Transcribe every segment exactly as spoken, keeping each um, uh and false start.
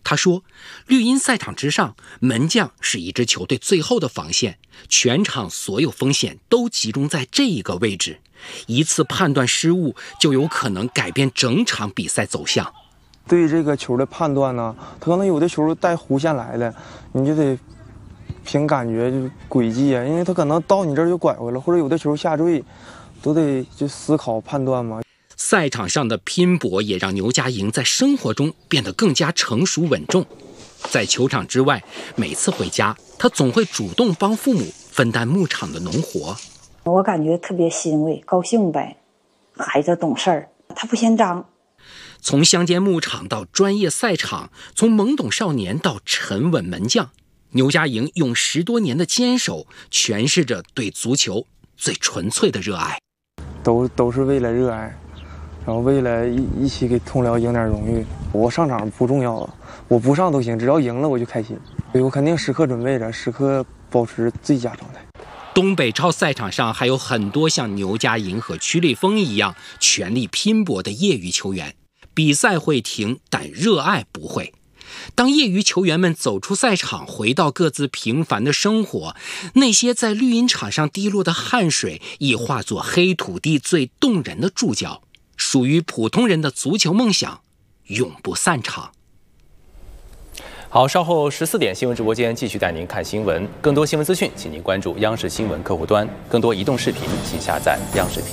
他说，绿茵赛场之上，门将是一支球队最后的防线，全场所有风险都集中在这一个位置，一次判断失误就有可能改变整场比赛走向。 对于这个球的判断呢，他可能有的球带弧线来的，你就得凭感觉就轨迹啊，因为他可能到你这儿就拐回了，或者有的球下坠，都得就思考判断嘛。 赛场上的拼搏也让牛家营在生活中变得更加成熟稳重。在球场之外，每次回家，他总会主动帮父母分担牧场的农活。 我感觉特别欣慰，高兴呗。孩子懂事儿，他不嫌脏。 从乡间牧场到专业赛场，从懵懂少年到沉稳门将，牛家营用十多年的坚守，诠释着对足球最纯粹的热爱。 都都是为了热爱。然后为了一一起给通辽赢点荣誉，我上场不重要，我不上都行，只要赢了我就开心。我肯定时刻准备着，时刻保持最佳状态。 东北超赛场上还有很多像牛家营和曲立峰一样全力拼搏的业余球员，比赛会停，但热爱不会。当业余球员们走出赛场，回到各自平凡的生活，那些在绿茵场上滴落的汗水，已化作黑土地最动人的注脚。属于普通人的足球梦想，永不散场。 好，稍后十四点新闻直播间继续带您看新闻。更多新闻资讯，请您关注央视新闻客户端。更多移动视频，请下载央视频。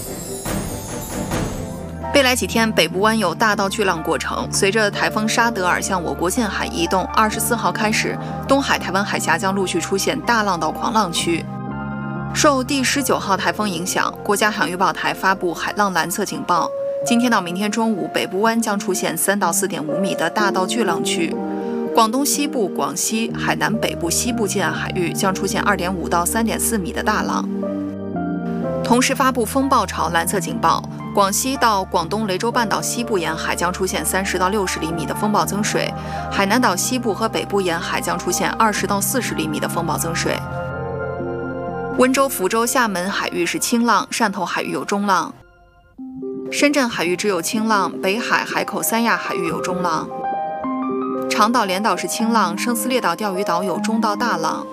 未来几天，北部湾有大到巨浪过程。随着台风沙德尔向我国近海移动，二十四号开始，东海台湾海峡将陆续出现大浪到狂浪区。受第十九号台风影响，国家海洋预报台发布海浪蓝色警报。今天到明天中午，北部湾将出现三到四点五米的大到巨浪区，广东西部、广西、海南北部西部近岸海域将出现二点五到三点四米的大浪。同时发布风暴潮蓝色警报，广西到广东雷州半岛西部沿海将出现三十到六十厘米的风暴增水，海南岛西部和北部沿海将出现二十到四十厘米的风暴增水。温州、福州、厦门海域是轻浪，汕头海域有中浪。深圳海域只有轻浪，北海、海口、三亚海域有中浪。长岛、连岛是轻浪，生死列岛、钓鱼岛有中到大浪。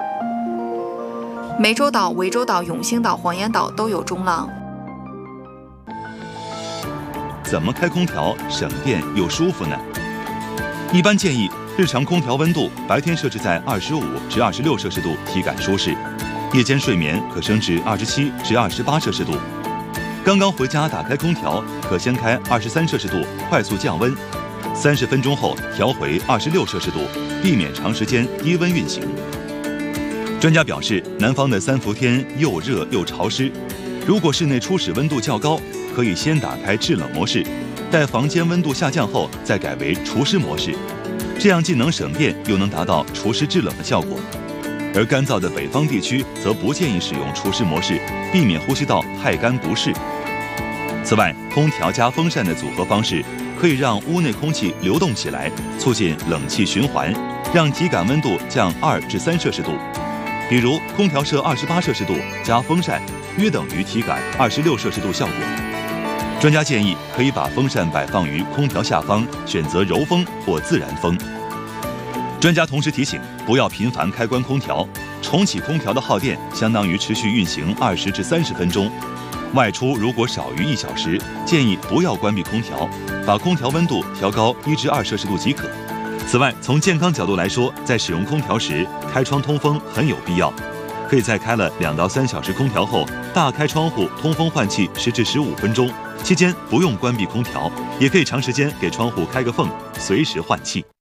湄洲岛、涠洲岛、永兴岛、黄岩岛都有中浪。 怎么开空调省电又舒服呢？一般建议日常空调温度白天设置在二十五至二十六摄氏度，体感舒适；夜间睡眠可升至二十七至二十八摄氏度。刚刚回家打开空调，可先开二十三摄氏度，快速降温，三十分钟后调回二十六摄氏度，避免长时间低温运行。专家表示，南方的三伏天又热又潮湿，如果室内初始温度较高，可以先打开制冷模式，待房间温度下降后再改为除湿模式，这样既能省电，又能达到除湿制冷的效果。而干燥的北方地区则不建议使用除湿模式，避免呼吸道太干不适。此外，空调加风扇的组合方式可以让屋内空气流动起来，促进冷气循环，让体感温度降二至三摄氏度。比如空调设二十八摄氏度加风扇，约等于体感二十六摄氏度效果。专家建议可以把风扇摆放于空调下方，选择柔风或自然风。专家同时提醒，不要频繁开关空调，重启空调的耗电相当于持续运行二十至三十分钟。外出如果少于一小时，建议不要关闭空调，把空调温度调高一至二摄氏度即可。此外，从健康角度来说，在使用空调时，开窗通风很有必要。可以在开了两到三小时空调后，大开窗户通风换气十至十五分钟，期间不用关闭空调，也可以长时间给窗户开个缝，随时换气。